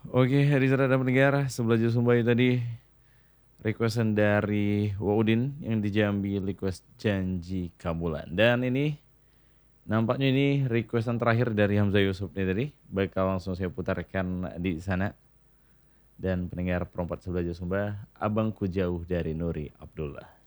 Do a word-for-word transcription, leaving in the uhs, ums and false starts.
Oke, Rizal dan pendengar, sebelah Sumbai tadi requestan dari Waudin yang di Jambi request Janji Kabulan. Dan ini nampaknya ini requestan terakhir dari Hamzah Yusuf nih tadi. Bakal langsung saya putarkan di sana. Dan pendengar perempat sebelah Sumba, Abangku Jauh dari Nuri Abdullah.